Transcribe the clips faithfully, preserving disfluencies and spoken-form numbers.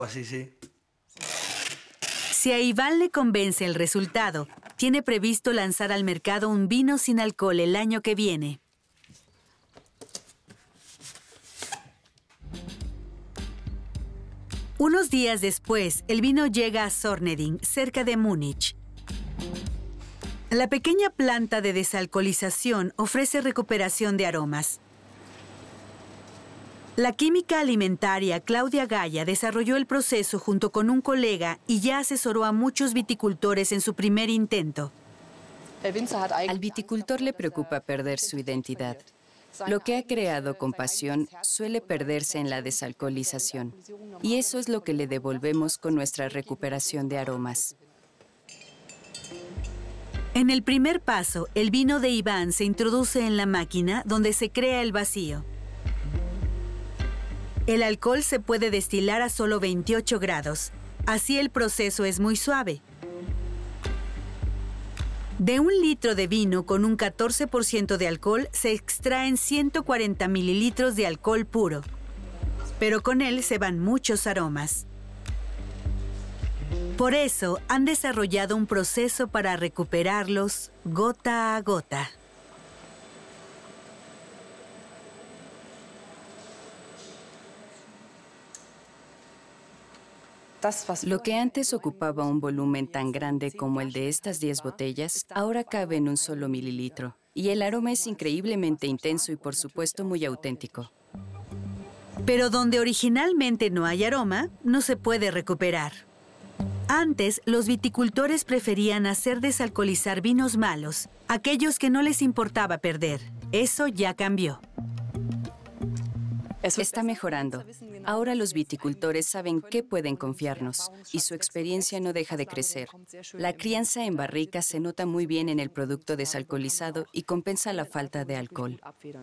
Así sí. Si a Iván le convence el resultado, tiene previsto lanzar al mercado un vino sin alcohol el año que viene. Unos días después, el vino llega a Sorneding, cerca de Múnich. La pequeña planta de desalcoholización ofrece recuperación de aromas. La química alimentaria Claudia Gaya desarrolló el proceso junto con un colega y ya asesoró a muchos viticultores en su primer intento. Al viticultor le preocupa perder su identidad. Lo que ha creado con pasión suele perderse en la desalcoholización. Y eso es lo que le devolvemos con nuestra recuperación de aromas. En el primer paso, el vino de Iván se introduce en la máquina donde se crea el vacío. El alcohol se puede destilar a solo veintiocho grados. Así el proceso es muy suave. De un litro de vino con un catorce por ciento de alcohol se extraen ciento cuarenta mililitros de alcohol puro. Pero con él se van muchos aromas. Por eso han desarrollado un proceso para recuperarlos gota a gota. Lo que antes ocupaba un volumen tan grande como el de estas diez botellas, ahora cabe en un solo mililitro. Y el aroma es increíblemente intenso y, por supuesto, muy auténtico. Pero donde originalmente no hay aroma, no se puede recuperar. Antes, los viticultores preferían hacer desalcoholizar vinos malos, aquellos que no les importaba perder. Eso ya cambió. Está mejorando. Ahora los viticultores saben qué pueden confiarnos y su experiencia no deja de crecer. La crianza en barrica se nota muy bien en el producto desalcoholizado y compensa la falta de alcohol.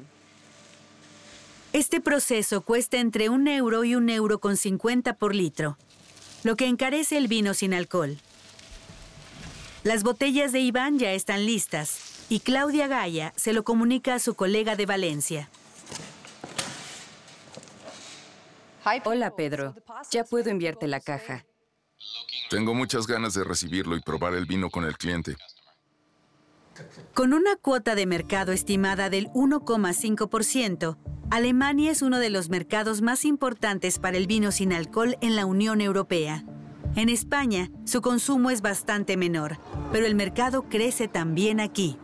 Este proceso cuesta entre un euro y un euro con cincuenta por litro, lo que encarece el vino sin alcohol. Las botellas de Iván ya están listas y Claudia Gaya se lo comunica a su colega de Valencia. Hola, Pedro. Ya puedo enviarte la caja. Tengo muchas ganas de recibirlo y probar el vino con el cliente. Con una cuota de mercado estimada del uno coma cinco por ciento, Alemania es uno de los mercados más importantes para el vino sin alcohol en la Unión Europea. En España, su consumo es bastante menor, pero el mercado crece también aquí.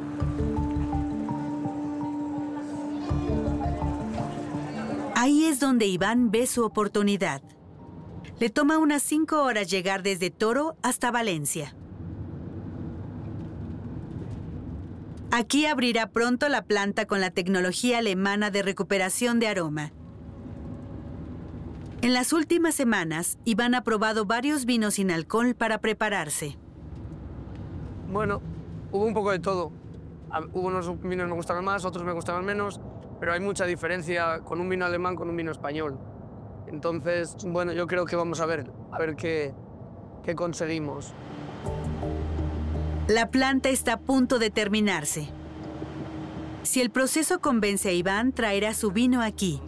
Ahí es donde Iván ve su oportunidad. Le toma unas cinco horas llegar desde Toro hasta Valencia. Aquí abrirá pronto la planta con la tecnología alemana de recuperación de aroma. En las últimas semanas, Iván ha probado varios vinos sin alcohol para prepararse. Bueno, hubo un poco de todo. Hubo unos vinos que me gustaron más, otros me gustaban menos, pero hay mucha diferencia con un vino alemán con un vino español. Entonces, bueno, yo creo que vamos a ver, a ver qué, qué conseguimos. La planta está a punto de terminarse. Si el proceso convence a Iván, traerá su vino aquí.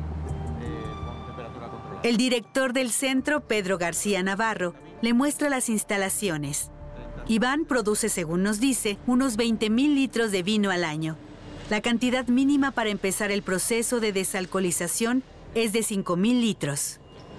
El director del centro, Pedro García Navarro, le muestra las instalaciones. Iván produce, según nos dice, unos veinte mil litros de vino al año. La cantidad mínima para empezar el proceso de desalcoholización es de cinco mil litros.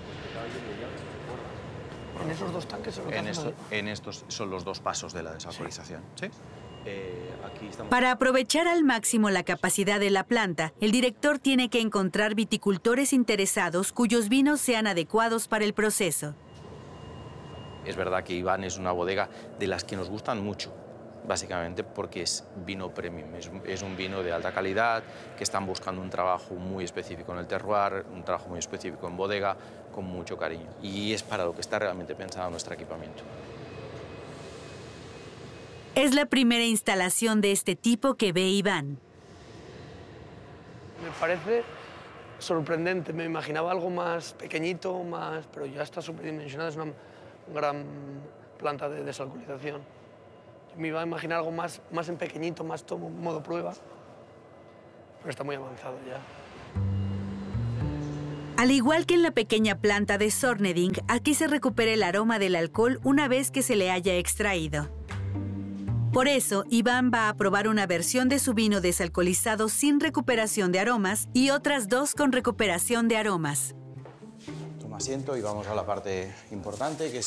¿En esos dos tanques? En, esto, en estos son los dos pasos de la desalcoholización. ¿Sí? ¿Sí? Eh, aquí estamos... Para aprovechar al máximo la capacidad de la planta, el director tiene que encontrar viticultores interesados cuyos vinos sean adecuados para el proceso. Es verdad que Iván es una bodega de las que nos gustan mucho, básicamente porque es vino premium, es, es un vino de alta calidad, que están buscando un trabajo muy específico en el terroir, un trabajo muy específico en bodega, con mucho cariño. Y es para lo que está realmente pensado nuestro equipamiento. Es la primera instalación de este tipo que ve Iván. Me parece sorprendente, me imaginaba algo más pequeñito, más, pero ya está superdimensionada, es una gran planta de desalcoholización. Me iba a imaginar algo más, más en pequeñito, más todo modo prueba, pero está muy avanzado ya. Al igual que en la pequeña planta de Sorneding, aquí se recupera el aroma del alcohol una vez que se le haya extraído. Por eso, Iván va a probar una versión de su vino desalcoholizado sin recuperación de aromas y otras dos con recuperación de aromas. Toma asiento y vamos a la parte importante, que es